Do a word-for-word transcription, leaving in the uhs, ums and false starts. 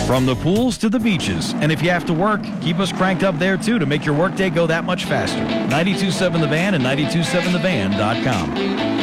From the pools to the beaches. And if you have to work, keep us cranked up there, too, to make your workday go that much faster. ninety-two point seven The Van and ninety-two point seven the van dot com.